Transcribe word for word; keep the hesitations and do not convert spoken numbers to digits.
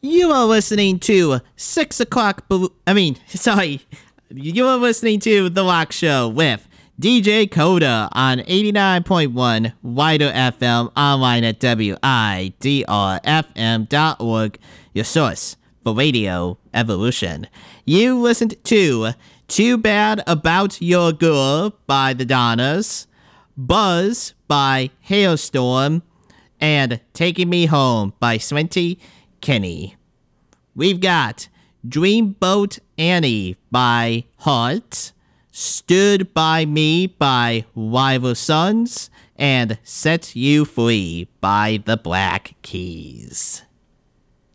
You are listening to six o'clock. Bel- I mean, sorry. You are listening to The Lock Show with D J Coda on eighty-nine point one Wider F M, online at W I D R F M dot org, your source for Radio Evolution. You listened to Too Bad About Your Girl by The Donnas, Buzz by Hailstorm, and Taking Me Home by Swenty Kenny. We've got Dreamboat Annie by Heart, Stood By Me by Rival Sons, and Set You Free by the Black Keys.